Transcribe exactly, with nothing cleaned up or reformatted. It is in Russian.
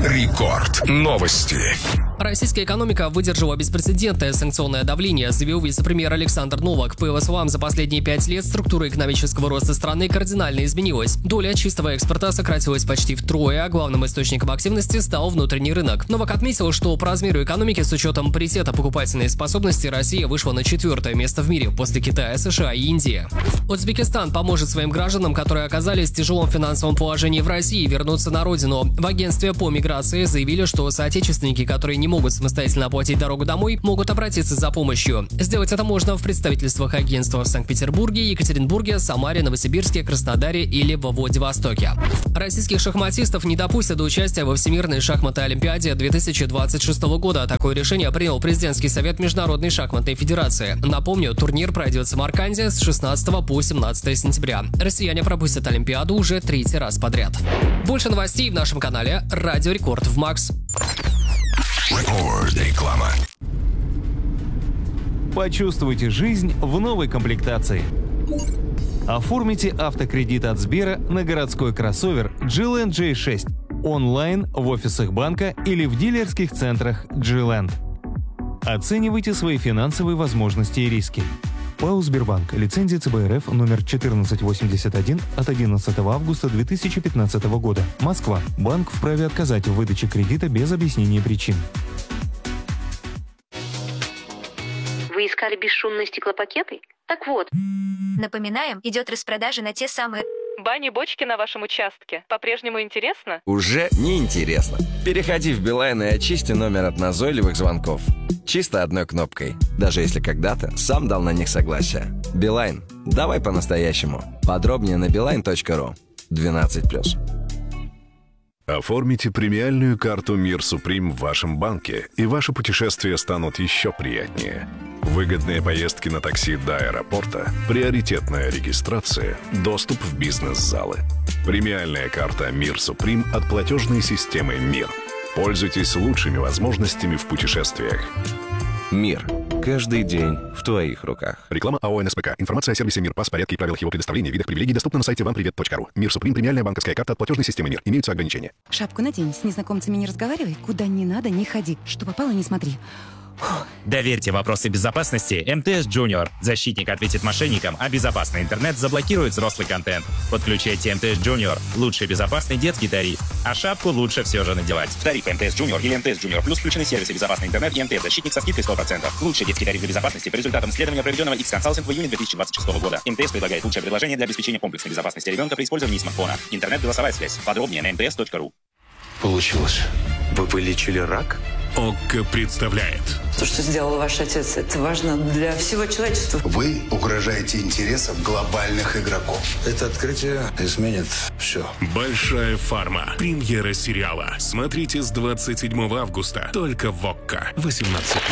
Рекорд. Новости. Российская экономика выдержала беспрецедентное санкционное давление, заявил вице-премьер Александр Новак. По его словам, за последние пять лет структура экономического роста страны кардинально изменилась. Доля чистого экспорта сократилась почти втрое, а главным источником активности стал внутренний рынок. Новак отметил, что по размеру экономики с учетом паритета покупательной способности Россия вышла на четвертое место в мире после Китая, США и Индии. Узбекистан поможет своим гражданам, которые оказались в тяжелом финансовом положении в России, вернуться на родину. В агентстве по миграции заявили, что соотечественники, которые не могут самостоятельно оплатить дорогу домой, могут обратиться за помощью. Сделать это можно в представительствах агентства в Санкт-Петербурге, Екатеринбурге, Самаре, Новосибирске, Краснодаре или во Владивостоке. Российских шахматистов не допустят до участия во Всемирной шахматной олимпиаде две тысячи двадцать шестого года. Такое решение принял президентский совет Международной шахматной федерации. Напомню, турнир пройдет в Самарканде с шестнадцатого по семнадцатое сентября. Россияне пропустят олимпиаду уже третий раз подряд. Больше новостей в нашем канале Радио Рекорд в Макс. Реклама. Почувствуйте жизнь в новой комплектации. Оформите автокредит от Сбера на городской кроссовер джи-Land джей шесть онлайн, в офисах банка или в дилерских центрах джи-Land. Оценивайте свои финансовые возможности и риски. ПАО «Сбербанк». Лицензия ЦБ РФ номер четырнадцать восемьдесят один от одиннадцатого августа две тысячи пятнадцатого года. Москва. Банк вправе отказать в выдаче кредита без объяснения причин. Вы искали бесшумные стеклопакеты? Так вот. Напоминаем, идет распродажа на те самые... Бани-бочки на вашем участке. По-прежнему интересно? Уже не интересно. Переходи в Билайн и очисти номер от назойливых звонков. Чисто одной кнопкой. Даже если когда-то сам дал на них согласие. Билайн. Давай по-настоящему. Подробнее на билайн точка ру. двенадцать плюс. Оформите премиальную карту «Мир Суприм» в вашем банке, и ваши путешествия станут еще приятнее. Выгодные поездки на такси до аэропорта, приоритетная регистрация, доступ в бизнес-залы. Премиальная карта «Мир Суприм» от платежной системы «Мир». Пользуйтесь лучшими возможностями в путешествиях. Мир. Каждый день в твоих руках. Реклама АО эн эс пэ ка. Информация о сервисе «Мир», пас, порядке и правилах его предоставления, видах привилегий доступна на сайте вам привет точка ру. «Мир Суприм» — премиальная банковская карта от платежной системы «Мир». Имеются ограничения. Шапку надень, с незнакомцами не разговаривай, куда не надо не ходи. Что попало, не смотри. Фух. Доверьте вопросы безопасности эм тэ эс Junior. Защитник ответит мошенникам, а безопасный интернет заблокирует взрослый контент. Подключайте эм тэ эс Junior. Лучший безопасный детский тариф. А шапку лучше все же надевать. В тариф эм тэ эс Junior или эм тэ эс Junior Plus включены сервисы безопасный интернет и эм тэ эс Защитник со скидкой сто процентов. Лучший детский тариф для безопасности по результатам исследования, проведенного X-Consulting в июне две тысячи двадцать шестого года. эм тэ эс предлагает лучшее предложение для обеспечения комплексной безопасности ребенка при использовании смартфона. Интернет-голосовая связь. Подробнее на эм тэ эс точка ру. Получилось. Вы вылечили рак? ОККО представляет. То, что сделал ваш отец, это важно для всего человечества. Вы угрожаете интересам глобальных игроков. Это открытие изменит все. Большая фарма. Премьера сериала. Смотрите с двадцать седьмого августа. Только в ОККО. восемнадцать плюс.